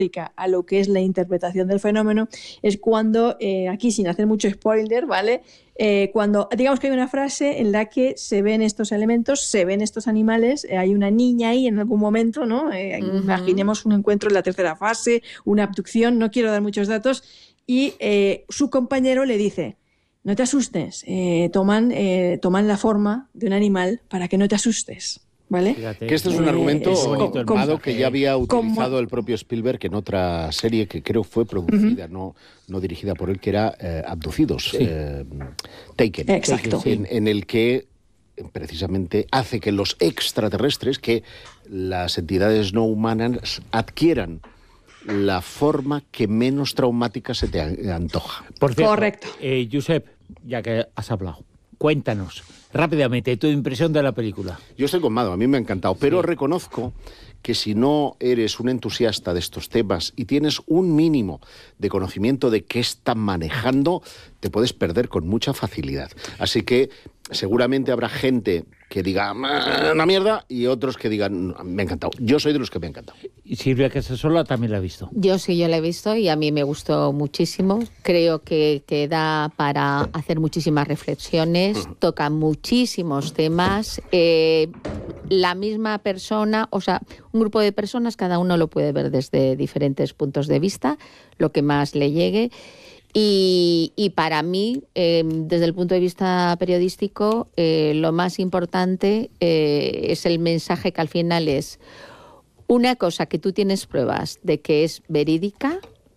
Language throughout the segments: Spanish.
a lo que es la interpretación del fenómeno, es cuando, aquí sin hacer mucho spoiler, ¿vale? Cuando digamos que hay una frase en la que se ven estos elementos, se ven estos animales, hay una niña ahí en algún momento, ¿no? Imaginemos un encuentro en la tercera fase, una abducción, no quiero dar muchos datos, y su compañero le dice: no te asustes, toman la forma de un animal para que no te asustes. ¿Vale? Fíjate, que este es un argumento armado que ya había utilizado el propio Spielberg en otra serie que creo fue producida, no dirigida por él, que era Abducidos, Taken. Exacto. En el que precisamente hace que los extraterrestres, que las entidades no humanas adquieran la forma que menos traumática se te antoja. Por cierto, correcto. Josep, ya que has hablado, cuéntanos rápidamente tu impresión de la película. Yo estoy con Mado, a mí me ha encantado, pero reconozco que si no eres un entusiasta de estos temas y tienes un mínimo de conocimiento de qué están manejando, te puedes perder con mucha facilidad. Así que seguramente habrá gente que diga una mierda y otros que digan me ha encantado. Yo soy de los que me ha encantado. Y Silvia Casasola también la ha visto. Yo sí, yo la he visto y a mí me gustó muchísimo. Creo que da para hacer muchísimas reflexiones, toca muchísimos temas. La misma persona, o sea, un grupo de personas, cada uno lo puede ver desde diferentes puntos de vista, lo que más le llegue. Y para mí, desde el punto de vista periodístico, lo más importante es el mensaje que al final es una cosa que tú tienes pruebas de que es verídica,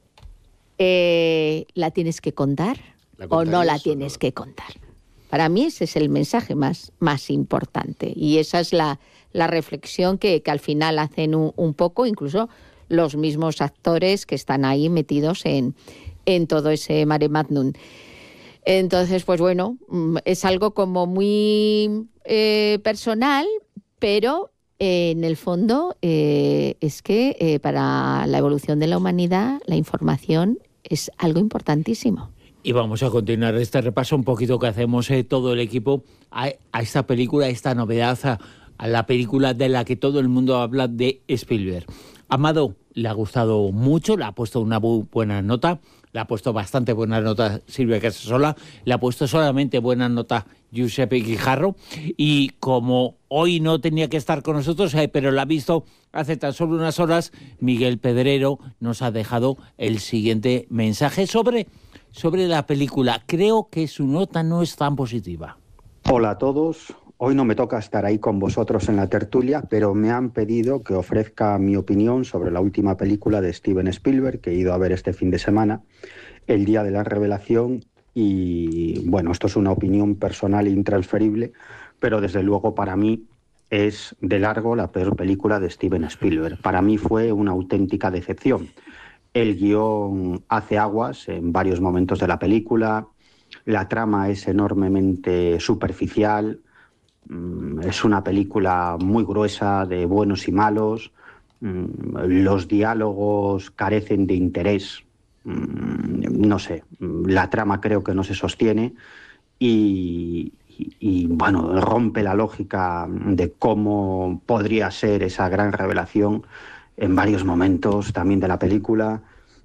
¿la tienes que contar o no la tienes que contar? Para mí ese es el mensaje más importante y esa es la reflexión que al final hacen un poco, incluso los mismos actores que están ahí metidos en todo ese mare magnum. Entonces, pues bueno, es algo como muy personal, pero en el fondo es que para la evolución de la humanidad la información es algo importantísimo. Y vamos a continuar este repaso un poquito que hacemos todo el equipo a esta película, a esta novedad, a la película de la que todo el mundo habla de Spielberg. Amado le ha gustado mucho, le ha puesto una buena nota, le ha puesto bastante buena nota Silvia Casasola, le ha puesto solamente buena nota Giuseppe Guijarro, y como hoy no tenía que estar con nosotros, pero la ha visto hace tan solo unas horas, Miguel Pedrero nos ha dejado el siguiente mensaje sobre la película. Creo que su nota no es tan positiva. Hola a todos. Hoy no me toca estar ahí con vosotros en la tertulia, pero me han pedido que ofrezca mi opinión sobre la última película de Steven Spielberg, que he ido a ver este fin de semana, El día de la revelación. Y bueno, esto es una opinión personal e intransferible, pero desde luego para mí es de largo la peor película de Steven Spielberg. Para mí fue una auténtica decepción. El guión hace aguas en varios momentos de la película, la trama es enormemente superficial, es una película muy gruesa de buenos y malos, los diálogos carecen de interés, no sé, la trama creo que no se sostiene y bueno, rompe la lógica de cómo podría ser esa gran revelación en varios momentos también de la película.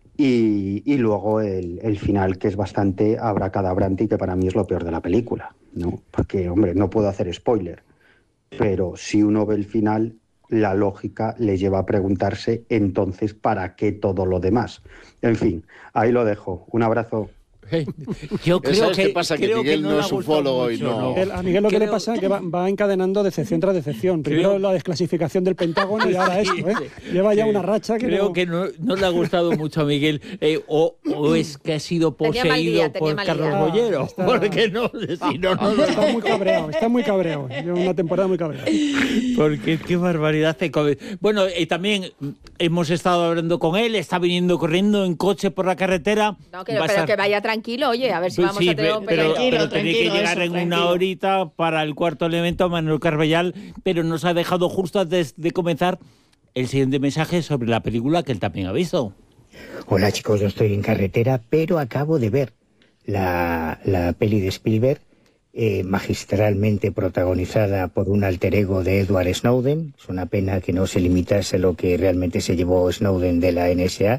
Y luego el final, que es bastante abracadabrante y que para mí es lo peor de la película, ¿no? Porque, hombre, no puedo hacer spoiler, pero si uno ve el final, la lógica le lleva a preguntarse, entonces, ¿para qué todo lo demás? En fin, ahí lo dejo. Un abrazo. Yo creo ¿Qué pasa? Que Miguel no es ufólogo y no... A Miguel lo que le pasa es que va encadenando decepción tras decepción. Primero la desclasificación del Pentágono y ahora esto, ¿eh? Lleva ya una racha que creo que no le ha gustado mucho a Miguel. O es que ha sido poseído por Carlos Bollero. Porque no, si no... Está muy cabreado. Lleva una temporada muy cabreado. Porque qué barbaridad. Bueno, también hemos estado hablando con él, está viniendo corriendo en coche por la carretera. No, pero que vaya tranquilo, oye, a ver si vamos a tener un pequeño... Pero tenía que llegar en una horita para el cuarto elemento, Manuel Carballal, pero nos ha dejado justo antes de comenzar el siguiente mensaje sobre la película que él también ha visto. Hola chicos, yo estoy en carretera, pero acabo de ver la peli de Spielberg magistralmente protagonizada por un alter ego de Edward Snowden. Es una pena que no se limitase lo que realmente se llevó Snowden de la NSA.